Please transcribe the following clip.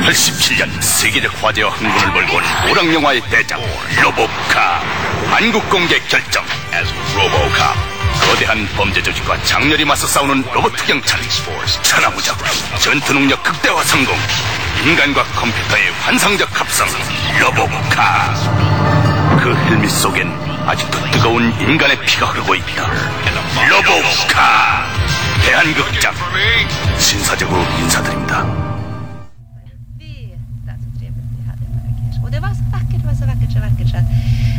1987년 세계적 화제와 흥분을 몰고 온 오락영화의 대작 로보캅. 한국 공개 결정. 거대한 범죄 조직과 장렬히 맞서 싸우는 로봇 경찰. 천하무적 전투능력 극대화 성공. 인간과 컴퓨터의 환상적 합성. 로보캅. 그 헬멧 속엔 아직도 뜨거운 인간의 피가 흐르고 있다. 로보캅. 대한극장 신사적으로 인사드립니다. Och det var så vackert, så vackert.